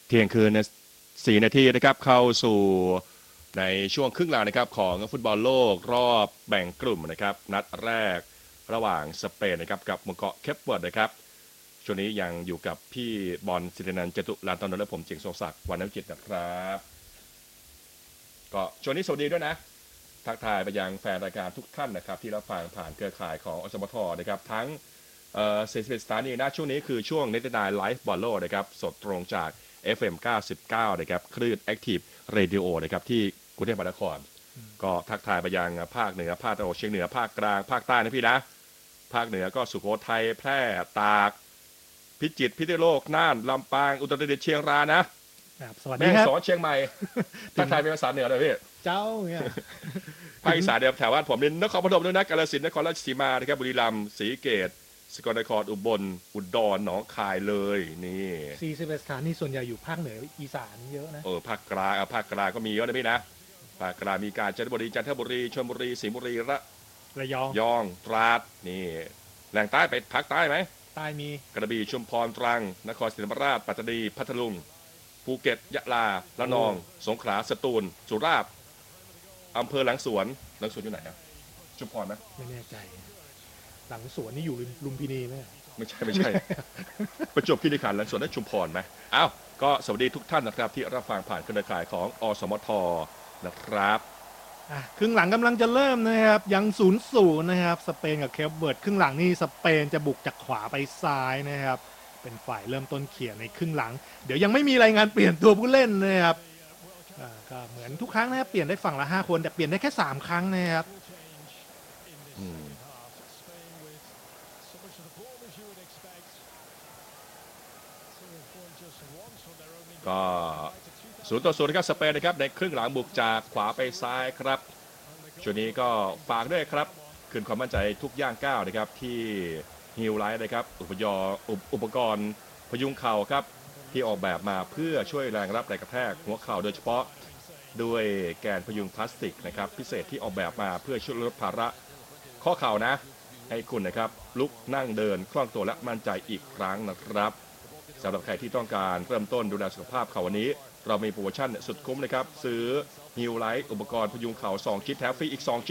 เที่ยงคืนใน4 นาทีนะครับเข้าสู่ในช่วงครึ่งหลังนะครับของฟุตบอลโลกรอบแบ่งกลุ่มนะครับนัดแรกระหว่างสเปนนะครับกับหมู่เกาะเคปเวิร์ดนะครับช่วงนี้ยังอยู่กับพี่บอลศิรินันท์จตุรันตนนท์และผมเจียงทรงศักดิ์วรรณวิจิตรนะครับก็ช่วงนี้สวัสดีด้วยนะทักทายไปยังแฟนรายการทุกท่านนะครับที่รับฟังผ่านเครือข่ายของอสมทนะครับทั้ง41 สถานีนะช่วงนี้คือช่วงเนตินายไลฟ์บอลโลนะครับสดตรงจาก FM 99นะครับคลื่น Active Radio นะครับที่กรุงเทพมหานครก็ทักทายไปยังภาคเหนือภาคตะวันออกเฉียงเหนือภาคกลางภาคใต้นะพี่นะภาคเหนือก็สุโขทัยแพร่ตากพิจิตรพิษณุโลกน่านลำปางอุตรดิตถ์เชียงรายนะสวัสดีแม่ฮ่ครัอบ งสอนเชียงใหม่ทักทายเป็นภาษาเหนือเลยพี่เจ้าเนี่ยภาคอีสานเดียวแถวบ้านผมนี่นครปฐมด้วยนะกาฬสินธุ์นครราชสีมานะครับบุรีรัมย์ศรีเกษสกลนครอุบลอุดรหนองคายเลยนี่ 41 สถานีส่วนใหญ่อยู่ภาคเหนืออีสานเยอะนะภาคกลางก็มีเยอะนะพี่นะภาคกลางมีกาญจนบุรีจันทบุรีชลบุรีสิงห์บุรีระยองยองตราดนี่แหล่งใต้ไปภาคใต้ไหมใต้มีกระบี่ชุมพรตรังนครศรีธรรมราชปัตตานีพัทลุงภูเก็ตยะลาระนองสงขลาสตูลสุราษฎร์อำเภอหลังสวนอยู่ไหนครับชุมพรนะไม่แน่ใจหลังสวนนี่อยู่ลุมพินีไหมไม่ใช่ ประจวบคีรีขันธ์หลังสวนได้ชุมพรไหมอ้าวก็สวัสดีทุกท่านนะครับที่รับฟังผ่านเครือข่ายของอสมทนะครับครึ่งหลังกำลังจะเริ่มนะครับยัง0-0นะครับสเปนกับเคปเวิร์ดครึ่งหลังนี่สเปนจะบุกจากขวาไปซ้ายนะครับเป็นฝ่ายเริ่มต้นเขี่ยในครึ่งหลังเดี๋ยวยังไม่มีรายงานเปลี่ยนตัวผู้เล่นนะครับก็เหมือนทุกครั้งนะครับเปลี่ยนได้ฝั่งละ5 คนแต่เปลี่ยนได้แค่3 ครั้งนะครับก็0-0ครับสเปนนะครับในครึ่งหลังบุกจากขวาไปซ้ายครับช่วงนี้ก็ฝากด้วยครับคืนความมั่นใจทุกย่างก้าวนะครับที่ฮิลไลท์นะครับอุปกรณ์พยุงเข่าครับที่ออกแบบมาเพื่อช่วยแรงรับแรงกระแทกหัวเข่าโดยเฉพาะด้วยแกนพยุงพลาสติกนะครับพิเศษที่ออกแบบมาเพื่อช่วยลดภาระข้อเข่านะให้คุณนะครับลุกนั่งเดินคล่องตัวและมั่นใจอีกครั้งนะครับสำหรับใครที่ต้องการเริ่มต้นดูแลสุขภาพเข่าวันนี้เรามีโปรโมชั่นสุดคุ้มนะครับซื้อฮิลไลท์อุปกรณ์พยุงเข่า2 ชิ้นแถมฟรีอีก2 ชิ้น